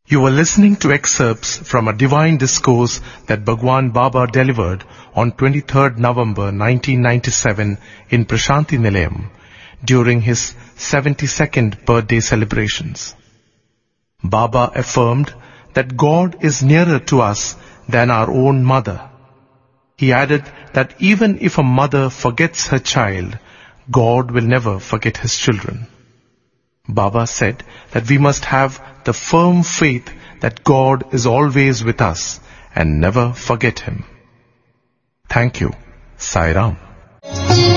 You were listening to excerpts from a divine discourse that Bhagwan Baba delivered on 23rd November 1997 in Prashanti Nilayam during his 72nd birthday celebrations. Baba affirmed that God is nearer to us than our own mother. He added that even if a mother forgets her child, God will never forget his children. Baba said that we must have the firm faith that God is always with us and never forget him. Thank you. Sai Ram.